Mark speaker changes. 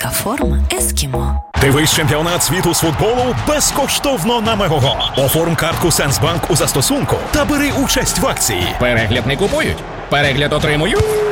Speaker 1: Солодка форма Ескімо.
Speaker 2: Дивись чемпіонат світу з футболу безкоштовно на Мегого. Оформ картку Сенсбанк у застосунку та бери участь в акції.
Speaker 3: Перегляд не купують, перегляд отримують.